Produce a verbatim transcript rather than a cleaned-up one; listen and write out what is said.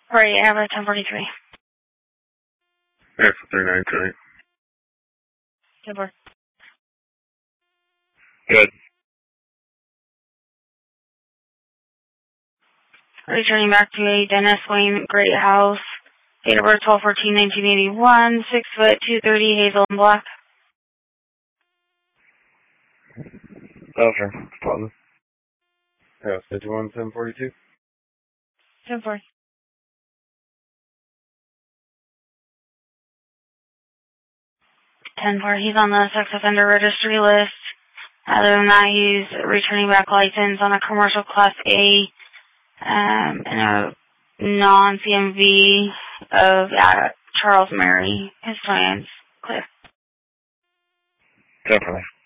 Right, I have a ten forty-three. That's three nine two eight. Good work. Good. Returning back to a Dennis Wayne Great House. Date of birth twelve fourteen nineteen eighty-one. Six foot two thirty, hazel and black. Okay. Pardon. Yeah, fifty-one ten forty-two. ten four. ten four. He's on the sex offender registry list. Other than that, he's returning back license on a commercial class A um, and a non-C M V of uh, Charles Mary. His client's clear. Definitely.